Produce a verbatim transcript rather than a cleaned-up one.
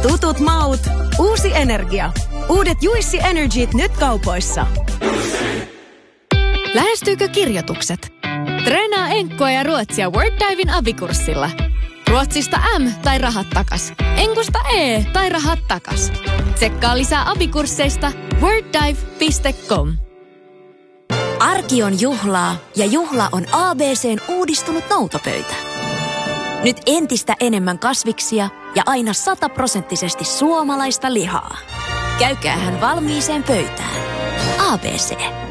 Tutut maut, uusi energia. Uudet Juicy Energyt nyt kaupoissa. Lähestyykö kirjoitukset? Treenaa enkkua ja ruotsia WordDiven abikurssilla. Ruotsista M tai rahat takas. Enkusta E tai rahat takas. Tsekkaa lisää abikursseista worddive piste com. Arki on juhlaa ja juhla on A B C:n uudistunut noutopöytä. Nyt entistä enemmän kasviksia ja aina sataprosenttisesti suomalaista lihaa. Käykäähän valmiiseen pöytään. A B C.